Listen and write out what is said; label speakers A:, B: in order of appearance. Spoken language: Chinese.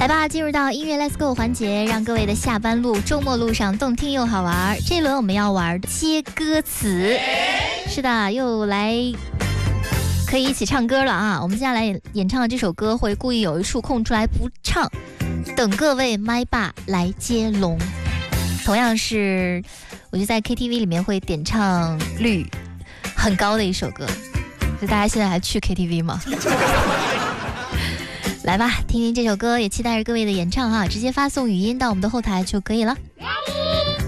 A: 来吧，进入到音乐 Let's Go 环节，让各位的下班路、周末路上动听又好玩。这一轮我们要玩接歌词，是的，又来可以一起唱歌了啊！我们接下来演唱的这首歌会故意有一处空出来不唱，等各位麦霸来接龙。同样是我就在 KTV 里面会点唱率很高的一首歌，就大家现在还去 KTV 吗？来吧，听听这首歌，也期待着各位的演唱哈，直接发送语音到我们的后台就可以了。Ready